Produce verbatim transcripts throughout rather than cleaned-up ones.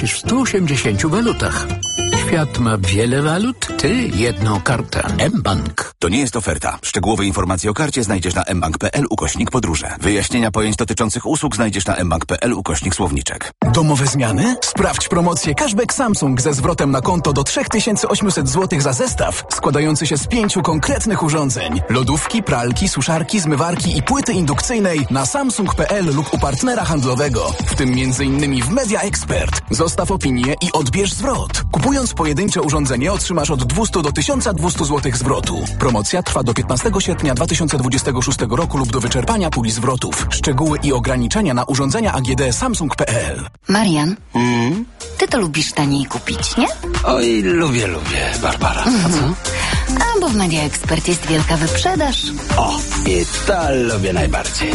w stu osiemdziesięciu walutach. Świat ma wiele walut, ty jedną kartę. mBank. To nie jest oferta. Szczegółowe informacje o karcie znajdziesz na mbank.pl ukośnik podróże. Wyjaśnienia pojęć dotyczących usług znajdziesz na mbank.pl ukośnik słowniczek. Domowe zmiany? Sprawdź promocję Cashback Samsung ze zwrotem na konto do trzy tysiące osiemset złotych za zestaw składający się z pięciu konkretnych urządzeń. Lodówki, pralki, suszarki, zmywarki i płyty indukcyjnej na samsung kropka p l lub u partnera handlowego, w tym między innymi w Media Expert. Zostaw opinię i odbierz zwrot. Kupując pojedyncze urządzenie otrzymasz od dwieście do tysiąca dwustu złotych zwrotu. Promocja trwa do piętnastego sierpnia dwa tysiące dwudziestego szóstego roku lub do wyczerpania puli zwrotów. Szczegóły i ograniczenia na urządzenia A G D samsung kropka p l. Marian, Mm? ty to lubisz taniej kupić, nie? Oj, lubię, lubię, Barbara. A co? A bo w Media Expert jest wielka wyprzedaż. O, i to lubię najbardziej.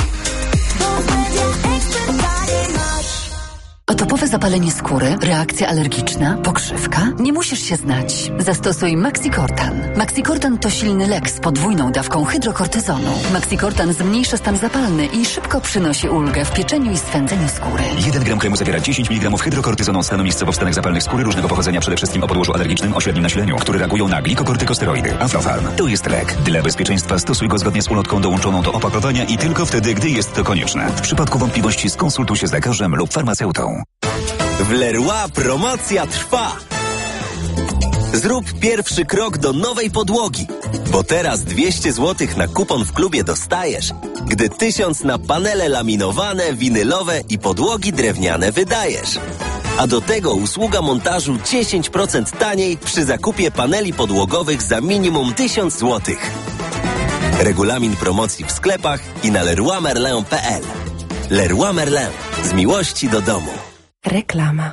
Atopowe zapalenie skóry, reakcja alergiczna, pokrzywka? Nie musisz się znać. Zastosuj Maxicortan. Maxicortan to silny lek z podwójną dawką hydrokortyzonu. Maxicortan zmniejsza stan zapalny i szybko przynosi ulgę w pieczeniu i swędzeniu skóry. jeden gram kremu zawiera dziesięć miligramów hydrokortyzonu stanu miejscowo w stanach zapalnych skóry różnego pochodzenia, przede wszystkim o podłożu alergicznym o średnim nasileniu, które reagują na glikokortykosteroidy. Aflofarm. To jest lek. Dla bezpieczeństwa stosuj go zgodnie z ulotką dołączoną do opakowania i tylko wtedy, gdy jest to konieczne. W przypadku wątpliwości skonsultuj się z lekarzem lub farmaceutą. W Leroy promocja trwa! Zrób pierwszy krok do nowej podłogi, bo teraz dwieście złotych na kupon w klubie dostajesz, gdy tysiąc na panele laminowane, winylowe i podłogi drewniane wydajesz. A do tego usługa montażu dziesięć procent taniej przy zakupie paneli podłogowych za minimum tysiąc złotych. Regulamin promocji w sklepach i na leroy merlin kropka p l. Leroy Merlin. Z miłości do domu. Reklama.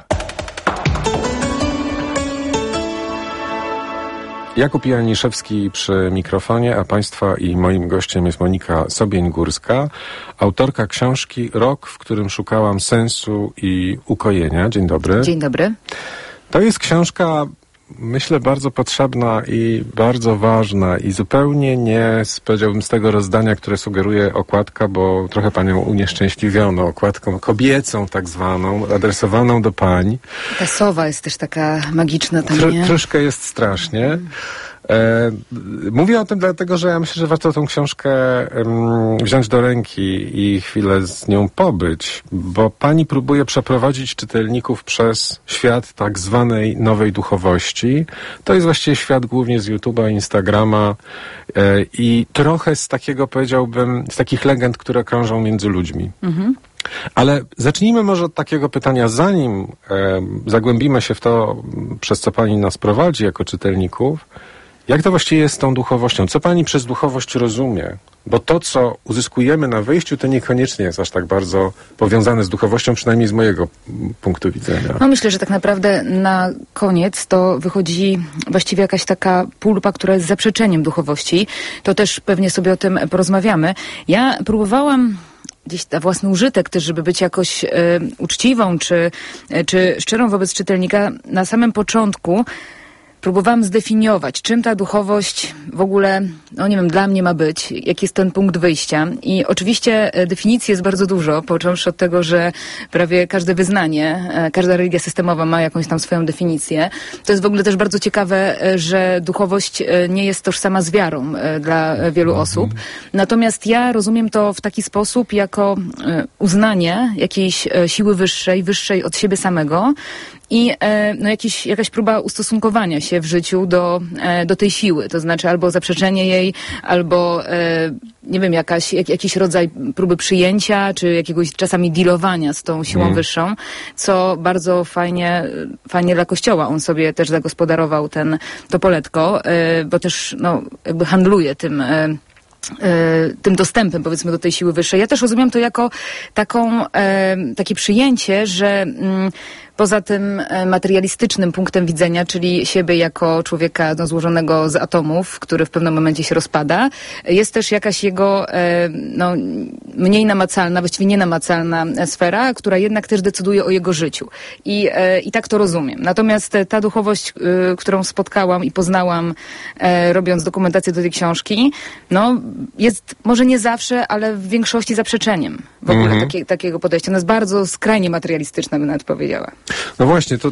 Jakub Janiszewski przy mikrofonie, a Państwa i moim gościem jest Monika Sobień-Górska, autorka książki Rok, w którym szukałam sensu i ukojenia. Dzień dobry. Dzień dobry. To jest książka, myślę, bardzo potrzebna i bardzo ważna i zupełnie nie, powiedziałbym, z tego rozdania, które sugeruje okładka, bo trochę Panią unieszczęśliwiono okładką kobiecą tak zwaną, adresowaną do pań. Ta sowa jest też taka magiczna tam, Tr- nie? Troszkę jest strasznie. E, mówię o tym dlatego, że ja myślę, że warto tą książkę um, wziąć do ręki i chwilę z nią pobyć, bo pani próbuje przeprowadzić czytelników przez świat tak zwanej nowej duchowości. To jest właściwie świat głównie z YouTube'a, Instagrama e, i trochę z takiego, powiedziałbym, z takich legend, które krążą między ludźmi. Mhm. Ale zacznijmy może od takiego pytania, zanim e, zagłębimy się w to, przez co pani nas prowadzi jako czytelników. Jak to właściwie jest z tą duchowością? Co pani przez duchowość rozumie? Bo to, co uzyskujemy na wyjściu, to niekoniecznie jest aż tak bardzo powiązane z duchowością, przynajmniej z mojego punktu widzenia. No myślę, że tak naprawdę na koniec to wychodzi właściwie jakaś taka pulpa, która jest zaprzeczeniem duchowości. To też pewnie sobie o tym porozmawiamy. Ja próbowałam gdzieś na własny użytek też, żeby być jakoś e, uczciwą czy, e, czy szczerą wobec czytelnika. Na samym początku próbowałam zdefiniować, czym ta duchowość w ogóle, no nie wiem, dla mnie ma być, jaki jest ten punkt wyjścia. I oczywiście definicji jest bardzo dużo, począwszy od tego, że prawie każde wyznanie, każda religia systemowa ma jakąś tam swoją definicję. To jest w ogóle też bardzo ciekawe, że duchowość nie jest tożsama z wiarą dla wielu osób. Natomiast ja rozumiem to w taki sposób, jako uznanie jakiejś siły wyższej, wyższej od siebie samego, i e, no jakiś, jakaś próba ustosunkowania się w życiu do, e, do tej siły. To znaczy albo zaprzeczenie jej, albo e, nie wiem, jakaś, jak, jakiś rodzaj próby przyjęcia, czy jakiegoś czasami dealowania z tą siłą mm. wyższą, co bardzo fajnie, fajnie dla Kościoła. On sobie też zagospodarował ten, to poletko, e, bo też no, jakby handluje tym e, tym dostępem, powiedzmy, do tej siły wyższej. Ja też rozumiem to jako taką, e, takie przyjęcie, że mm, poza tym materialistycznym punktem widzenia, czyli siebie jako człowieka no, złożonego z atomów, który w pewnym momencie się rozpada, jest też jakaś jego e, no, mniej namacalna, właściwie nienamacalna sfera, która jednak też decyduje o jego życiu. I, e, i tak to rozumiem. Natomiast ta duchowość, e, którą spotkałam i poznałam, e, robiąc dokumentację do tej książki, no jest może nie zawsze, ale w większości zaprzeczeniem w ogóle mm-hmm. takie, takiego podejścia. Ona jest bardzo skrajnie materialistyczna, bym nawet powiedziała. No właśnie, to